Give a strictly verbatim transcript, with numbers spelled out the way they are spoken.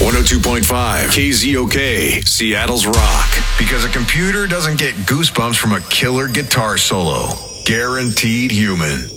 one oh two point five K Z O K, Seattle's Rock. Because a computer doesn't get goosebumps from a killer guitar solo. Guaranteed human.